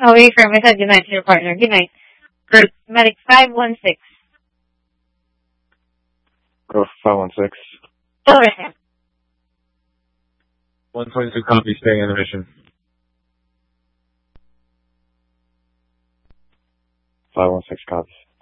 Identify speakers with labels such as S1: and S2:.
S1: Away from it. Good night to your partner. Good night.
S2: Great.
S1: Medic 516.
S3: Go 516.
S1: Go ahead.
S2: 122 copy, staying on the mission.
S3: 516 copies.